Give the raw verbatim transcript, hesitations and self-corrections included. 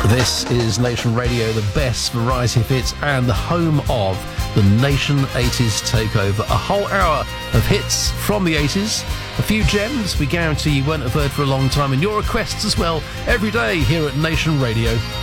This is Nation Radio, the best variety of hits and the home of the Nation eighties Takeover. A whole hour of hits from the eighties, a few gems we guarantee you won't have heard for a long time, and your requests as well, every day here at Nation Radio.